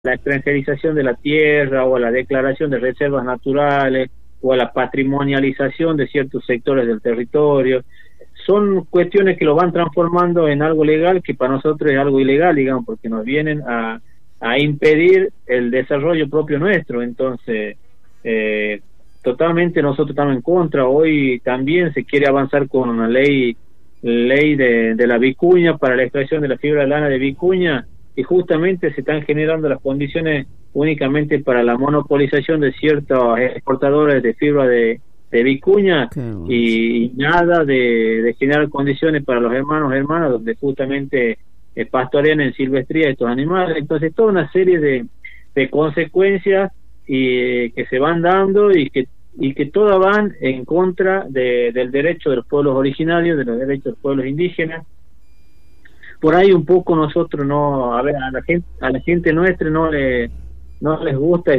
la extranjerización de la tierra o a la declaración de reservas naturales o a la patrimonialización de ciertos sectores del territorio. Son cuestiones que lo van transformando en algo legal que para nosotros es algo ilegal, digamos, porque nos vienen a impedir el desarrollo propio nuestro. Entonces, totalmente nosotros estamos en contra. Hoy también se quiere avanzar con una ley de la vicuña para la extracción de la fibra de lana de vicuña, y justamente se están generando las condiciones únicamente para la monopolización de ciertos exportadores de fibra de vicuña, y nada de generar condiciones para los hermanas donde justamente pastorean en silvestría estos animales. Entonces toda una serie de consecuencias que se van dando y que todas van en contra del derecho de los pueblos originarios, de los derechos de los pueblos indígenas. Por ahí un poco nosotros a la gente nuestra no les gusta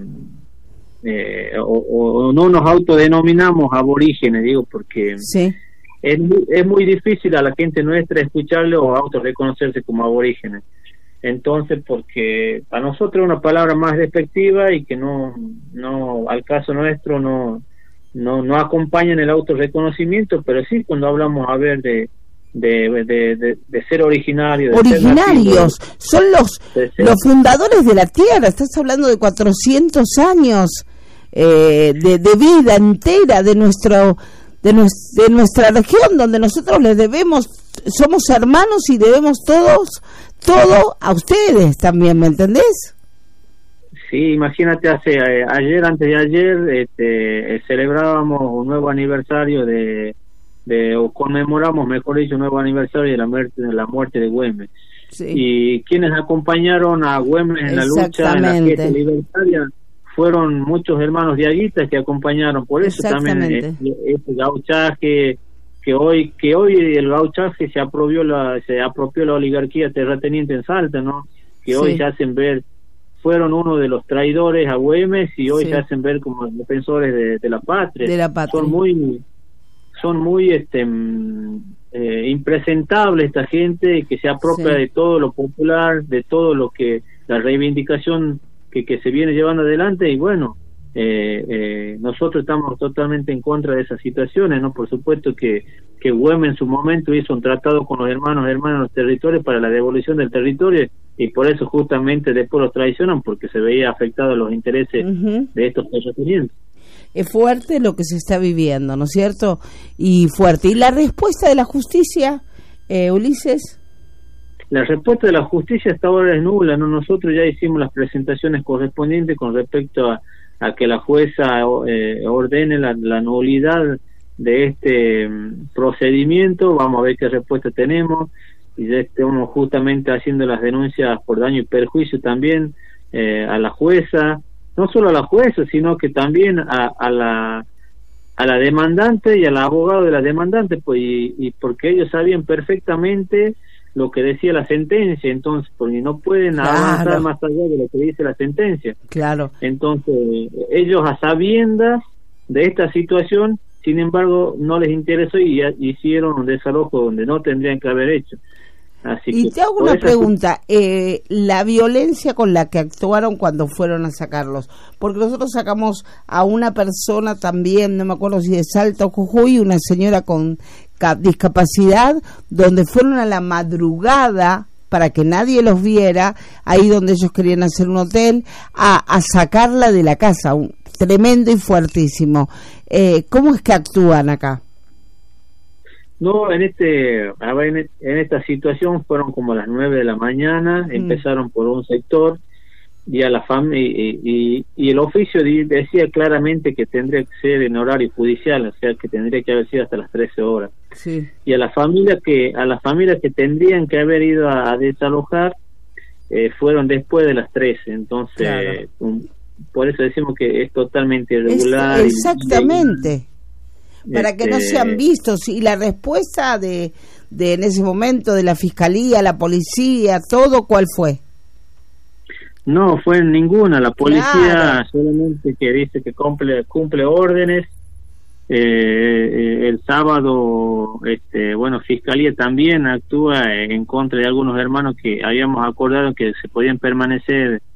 o no nos autodenominamos aborígenes, digo, porque sí, es muy difícil a la gente nuestra escucharle o autorreconocerse como aborígenes. Entonces, porque a nosotros es una palabra más despectiva y que no al caso nuestro no acompaña en el autorreconocimiento, pero sí cuando hablamos de ser originarios. Son los fundadores de la tierra. Estás hablando de 400 años de vida entera de nuestra región, donde nosotros les debemos, somos hermanos y debemos todo a ustedes también, ¿me entendés? Sí, imagínate, antes de ayer, celebrábamos un nuevo aniversario o conmemoramos, mejor dicho, un nuevo aniversario de la muerte de Güemes. Sí. Y quienes acompañaron a Güemes en la lucha, en la fiesta libertaria, fueron muchos hermanos diaguitas que acompañaron. Por eso también este gauchaje, que hoy el gauchaje se apropió la oligarquía terrateniente en Salta, ¿no? Que hoy se hacen ver, fueron uno de los traidores a Güemes y hoy se hacen ver como defensores de la patria. Son muy impresentables esta gente que se apropia de todo lo popular, de todo lo que la reivindicación que se viene llevando adelante. Y bueno, nosotros estamos totalmente en contra de esas situaciones, ¿no? Por supuesto que Güemes en su momento hizo un tratado con los hermanos de los territorios para la devolución del territorio, y por eso justamente después los traicionan, porque se veía afectados los intereses de estos terratenientes. Es fuerte lo que se está viviendo, ¿no es cierto? Y fuerte. ¿Y la respuesta de la justicia, Ulises? La respuesta de la justicia hasta ahora es nula, ¿no? Nosotros ya hicimos las presentaciones correspondientes con respecto a que la jueza ordene la nulidad de este procedimiento. Vamos a ver qué respuesta tenemos, y ya estamos justamente haciendo las denuncias por daño y perjuicio también a la jueza, no solo a la jueza, sino que también a la demandante y al abogado de la demandante, pues, y porque ellos sabían perfectamente lo que decía la sentencia. Entonces, porque no pueden avanzar más allá de lo que dice la sentencia. Claro. Entonces, ellos, a sabiendas de esta situación, sin embargo, no les interesó y hicieron un desalojo donde no tendrían que haber hecho. Así y te hago una pregunta, la violencia con la que actuaron cuando fueron a sacarlos, porque nosotros sacamos a una persona también, no me acuerdo si de Salta o Jujuy, una señora con discapacidad, donde fueron a la madrugada para que nadie los viera, ahí donde ellos querían hacer un hotel, a sacarla de la casa, tremendo y fuertísimo. ¿Cómo es que actúan acá? No, en esta situación fueron como las 9 de la mañana, empezaron por un sector, y a la y el oficio decía claramente que tendría que ser en horario judicial, o sea que tendría que haber sido hasta las 13 horas. Sí. Y a las familias que tendrían que haber ido a desalojar fueron después de las 13. Entonces, por eso decimos que es totalmente irregular. Exactamente. Para que no sean vistos. Y la respuesta de en ese momento de la fiscalía, la policía, todo, ¿cuál fue? No fue ninguna. La policía solamente que dice que cumple órdenes. El sábado, fiscalía también actúa en contra de algunos hermanos que habíamos acordado que se podían permanecer